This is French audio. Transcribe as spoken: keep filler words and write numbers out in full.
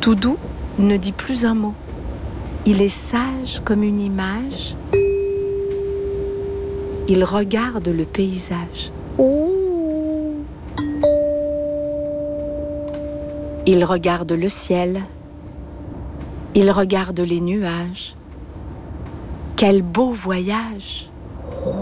Doudou ne dit plus un mot. Il est sage comme une image. Il regarde le paysage. Il regarde le ciel. Il regarde les nuages. Quel beau voyage!